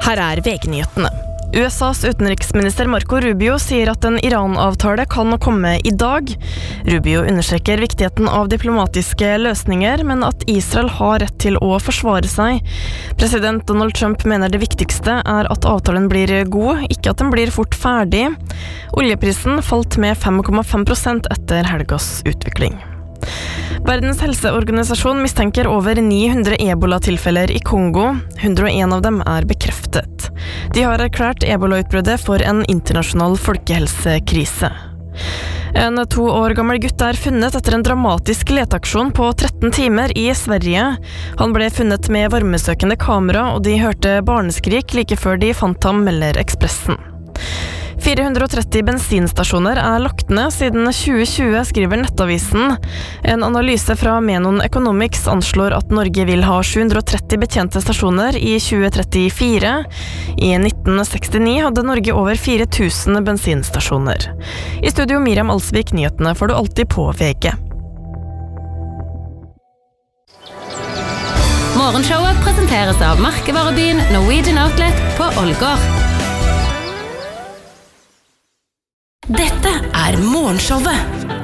Her VG-nyhetene. USAs utenriksminister Marco Rubio sier at en Iran-avtale kan komme i dag. Rubio understreker viktigheten av diplomatiske løsninger, men at Israel har rett til å forsvare seg. President Donald Trump mener det viktigste er at avtalen blir god, ikke at den blir fort ferdig. Oljeprisen falt med 5,5% etter helgas utvikling. Verdens helseorganisasjon mistenker over 900 ebola-tilfeller i Kongo. 101 av dem er bekreftet. De har erklært ebola-utbruddet for en internasjonal folkehelsekrise. En 2 år gammel gutt er funnet etter en dramatisk leteaksjon på 13 timer i Sverige. Han ble funnet med varmesøkende kamera, og de hørte barneskrik like før de fant ham, melder Ekspressen. 430 bensinstasjoner er lagt ned siden 2020, skriver Nettavisen. En analyse fra Menon Economics anslår at Norge vil ha 730 betjente stasjoner i 2034. I 1969 hadde Norge over 4000 bensinstasjoner. I studio Miriam Alsvik, nyhetene får du alltid på VG. Morgenshowet presenteres av merkevarebyen Norwegian Outlet på Ålgård. Dette Morgenshowet.